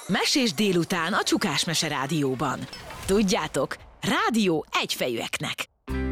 Mesés délután a Csukás Mese Rádióban. Tudjátok, rádió egyfejűeknek.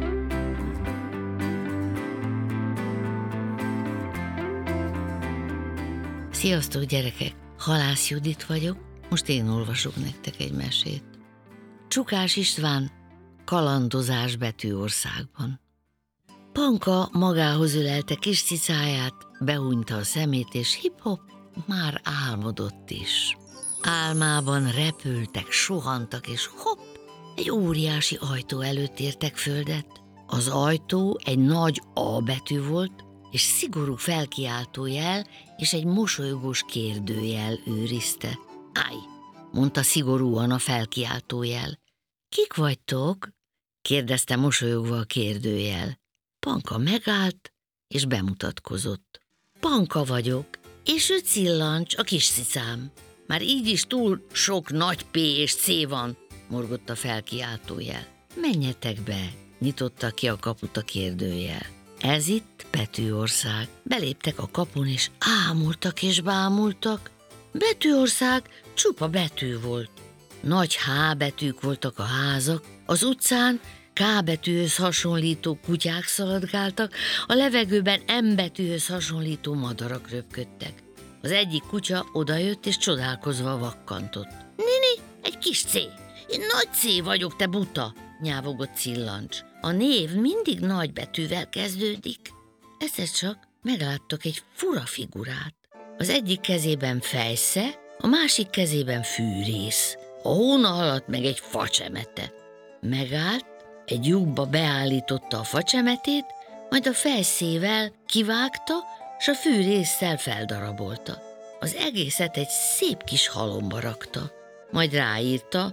Sziasztok gyerekek! Halász Judit vagyok, most én olvasok nektek egy mesét. Csukás István, kalandozás Betűországban. Panka magához ölelte kis cicáját, behúnyta a szemét, és hip-hop már álmodott is. Álmában repültek, suhantak, és hopp, egy óriási ajtó előtt értek földet. Az ajtó egy nagy A betű volt, és szigorú felkiáltójel és egy mosolygós kérdőjel őrizte. Állj, mondta szigorúan a felkiáltójel. Kik vagytok? Kérdezte mosolyogva a kérdőjel. Panka megállt, és bemutatkozott. Panka vagyok, és ő Cillancs, a kis cicám. Már így is túl sok nagy P és C van, morgott a felkiáltójel. Menjetek be, nyitotta ki a kaput a kérdőjel. Ez itt Betűország. Beléptek a kapun, és ámultak és bámultak. Betűország csupa betű volt. Nagy H betűk voltak a házak, az utcán K betűhöz hasonlító kutyák szaladgáltak, a levegőben M betűhöz hasonlító madarak röpködtek. Az egyik kutya odajött, és csodálkozva vakkantott. Nini, egy kis C. Én nagy C vagyok, te buta, nyávogott Cillancs. A név mindig nagy betűvel kezdődik. Egyszer csak megláttak egy fura figurát. Az egyik kezében fejsze, a másik kezében fűrész. A hóna alatt meg egy facsemete. Megállt, egy lyukba beállította a facsemetét, majd a fejszével kivágta, s a fűrésszel feldarabolta. Az egészet egy szép kis halomba rakta, majd ráírta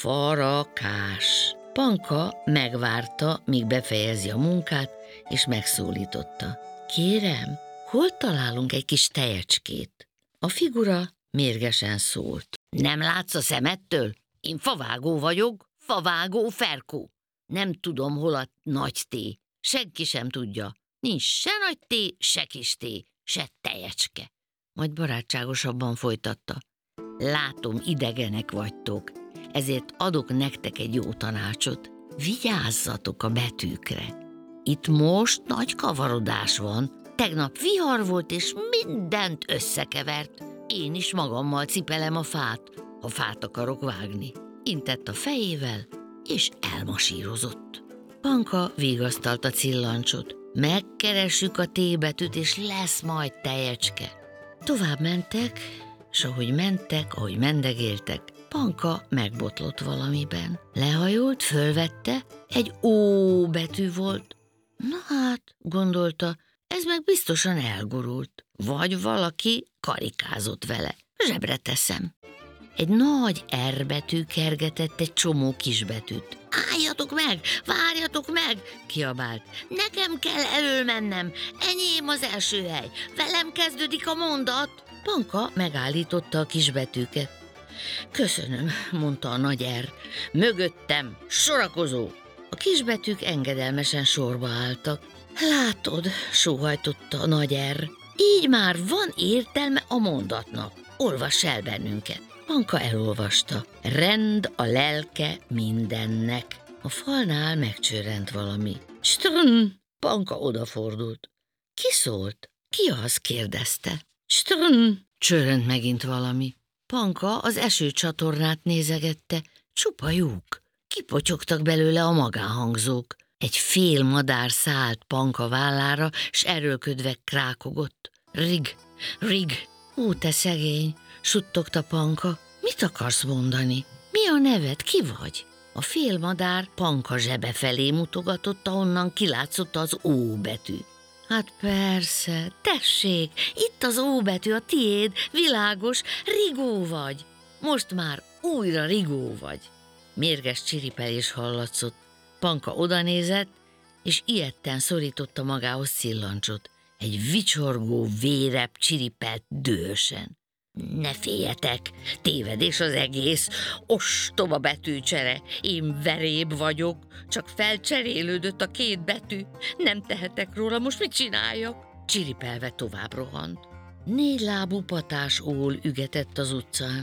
Farakás. Panka megvárta, míg befejezi a munkát, és megszólította. Kérem, hol találunk egy kis tejecskét? A figura mérgesen szólt. Nem látsz a szemettől? Én favágó vagyok, favágó Ferkó. Nem tudom, hol a nagy T. Senki sem tudja. Nincs se nagy T, se kis T, se tejecske. Majd barátságosabban folytatta. Látom, idegenek vagytok, ezért adok nektek egy jó tanácsot. Vigyázzatok a betűkre. Itt most nagy kavarodás van. Tegnap vihar volt, és mindent összekevert. Én is magammal cipelem a fát, ha fát akarok vágni. Intett a fejével, és elmasírozott. Panka vigasztalta Cillancsot. Megkeressük a T betűt, és lesz majd tejecske. Tovább mentek, s ahogy mendegéltek, Panka megbotlott valamiben. Lehajolt, fölvette, egy O betű volt. Na hát, gondolta, ez meg biztosan elgurult. Vagy valaki karikázott vele. Zsebre teszem. Egy nagy R betű kergetett egy csomó kisbetűt. Álljatok meg, várjatok meg, kiabált. Nekem kell elől mennem, enyém az első hely, velem kezdődik a mondat. Panka megállította a kisbetűket. Köszönöm, mondta a nagy R. Mögöttem, sorakozó. A kisbetűk engedelmesen sorba álltak. Látod, sóhajtotta a nagy R. Így már van értelme a mondatnak. Olvass el bennünket. Panka elolvasta. Rend a lelke mindennek. A falnál megcsörrent valami. Strn! Panka odafordult. Ki szólt? Ki az? kérdezte. Strn! Csörrent megint valami. Panka az esőcsatornát nézegette. Csupa lyuk. Kipotyogtak belőle a magánhangzók. Egy fél madár szállt Panka vállára, s erőlködve krákogott. Rig, rig. Ó, te szegény, suttogta Panka. Mit akarsz mondani? Mi a neved? Ki vagy? A félmadár Panka zsebe felé mutogatott, ahonnan kilátszott az O betű. Hát persze, tessék, itt az O betű, a tiéd, világos, Rigó vagy. Most már újra Rigó vagy. Mérges csiripelés hallatszott. Panka odanézett, és ijedten szorította magához Cillancsot. Egy vicsorgó vérebb csiripelt dühösen. Ne féljetek, tévedés az egész, ostoba betűcsere, én veréb vagyok, csak felcserélődött a két betű, nem tehetek róla, most mit csináljak? Csiripelve tovább rohant. 4 lábú patás ól ügetett az utcán.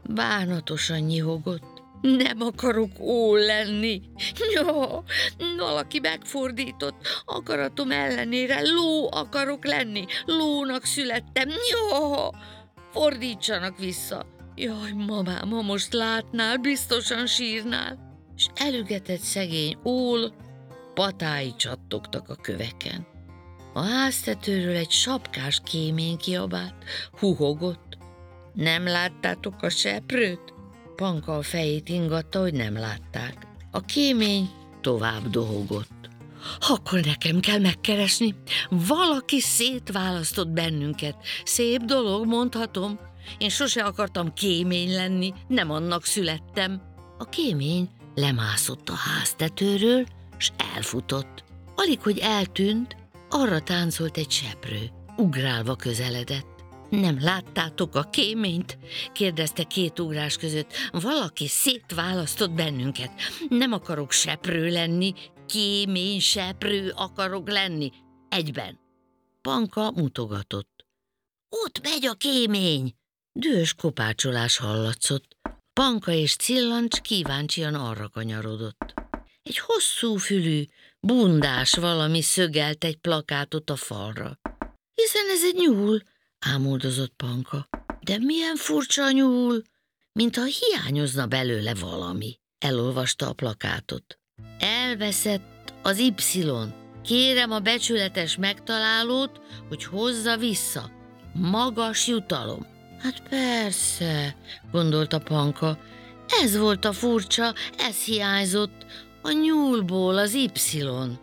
Bánatosan nyihogott. Nem akarok ó lenni. Jó, valaki megfordított. Akaratom ellenére ló akarok lenni. Lónak születtem. Jó, fordítsanak vissza. Jaj, mamám, ha most látnál, biztosan sírnál. És elügetett szegény ól, patái csattogtak a köveken. A háztetőről egy sapkás kémény kiabált, huhogott. Nem láttátok a seprőt? Panka a fejét ingatta, hogy nem látták. A kémény tovább dohogott. Akkor nekem kell megkeresni. Valaki szétválasztott bennünket. Szép dolog, mondhatom. Én sose akartam kémény lenni, nem annak születtem. A kémény lemászott a háztetőről, s elfutott. Alig, hogy eltűnt, arra táncolt egy seprő. Ugrálva közeledett. Nem láttátok a kéményt? Kérdezte két ugrás között. Valaki szétválasztott bennünket. Nem akarok seprő lenni, kémény seprő akarok lenni. Egyben. Panka mutogatott. Ott megy a kémény! Dühös kopácsolás hallatszott. Panka és Cillancs kíváncsian arra kanyarodott. Egy hosszú fülű, bundás valami szögelt egy plakátot a falra. Hiszen ez egy nyúl, ámuldozott Panka. De milyen furcsa a nyúl, mintha hiányozna belőle valami. Elolvasta a plakátot. Elveszett az Y. Kérem a becsületes megtalálót, hogy hozza vissza. Magas jutalom. Hát persze, gondolta Panka. Ez volt a furcsa, ez hiányzott. A nyúlból az Y.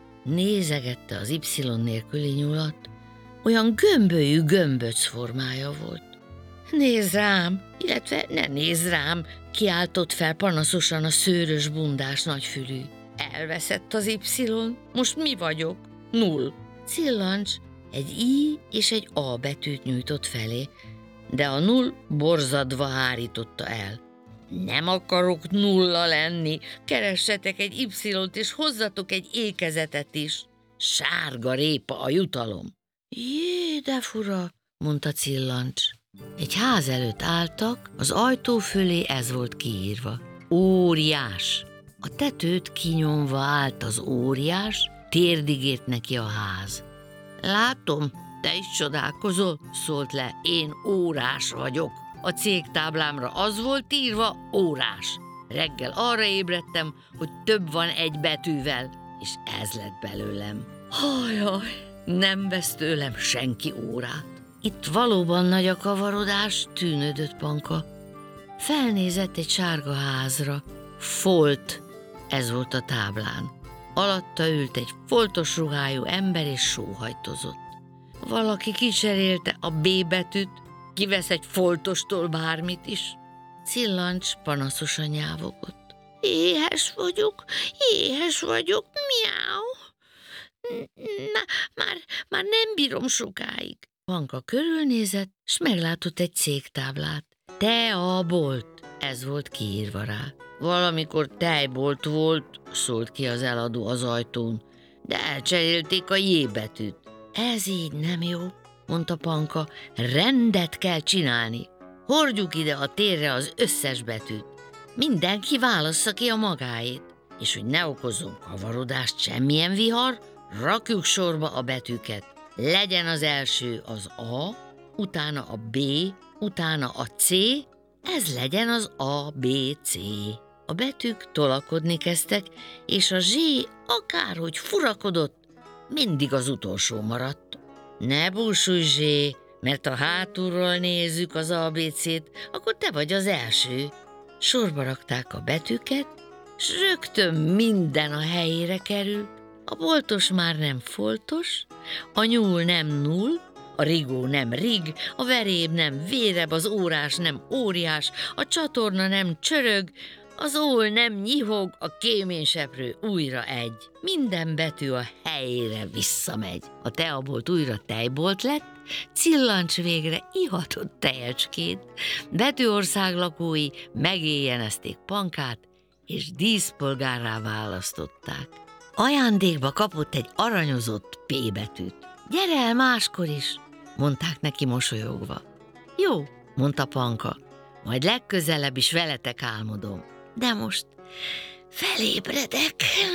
Nézegette az Y nélküli nyulat. Olyan gömbölyű gömböc formája volt. Nézd rám, illetve ne nézd rám, kiáltott fel panaszosan a szőrös bundás nagyfülű. Elveszett az Y, most mi vagyok? 0. Cillancs egy I és egy A betűt nyújtott felé, de a 0 borzadva hárította el. Nem akarok 0 lenni, keressetek egy Y-t és hozzatok egy ékezetet is. Sárga répa a jutalom. Jé, de fura, mondta Cillancs. Egy ház előtt álltak, az ajtó fölé ez volt kiírva. Óriás. A tetőt kinyomva állt az óriás, térdig ért neki a ház. Látom, te is csodálkozol, szólt le, én órás vagyok. A cégtáblámra az volt írva, órás. Reggel arra ébredtem, hogy több van egy betűvel, és ez lett belőlem. Hajjaj, nem vesz tőlem senki órát. Itt valóban nagy a kavarodás, tűnődött Panka. Felnézett egy sárga házra. Folt, ez volt a táblán. Alatta ült egy foltos ruhájú ember és sóhajtozott. Valaki kicserélte a B betűt, kivesz egy foltostól bármit is. Cillancs panaszosan nyávogott. Éhes vagyok, miáu. Már nem bírom sokáig. Panka körülnézett, s meglátott egy cégtáblát. Tea bolt, ez volt kiírva rá. Valamikor tejbolt volt, szólt ki az eladó az ajtón, de elcserélték a J betűt. Ez így nem jó, mondta Panka, rendet kell csinálni. Hordjuk ide a térre az összes betűt. Mindenki válassza ki a magáét, és hogy ne okozzon kavarodást semmilyen vihar, rakjuk sorba a betűket. Legyen az első az A, utána a B, utána a C, ez legyen az A, B, C. A betűk tolakodni kezdtek, és a Z akárhogy furakodott, mindig az utolsó maradt. Ne búsulj, Z, mert ha hátulról nézzük az ABC-t, akkor te vagy az első. Sorba rakták a betűket, s rögtön minden a helyére került. A boltos már nem foltos, a nyúl nem null, a rigó nem rig, a veréb nem véreb, az órás nem óriás, a csatorna nem csörög, az ól nem nyihog, a kéményseprő újra egy. Minden betű a helyére visszamegy. A teabolt újra tejbolt lett, Cillancs végre ihatott tejecskét, Betűország lakói megéjjenezték Pankát, és díszpolgárrá választották. Ajándékba kapott egy aranyozott P betűt. Gyere el máskor is, mondták neki mosolyogva. Jó, mondta Panka. Majd legközelebb is veletek álmodom. De most felébredek.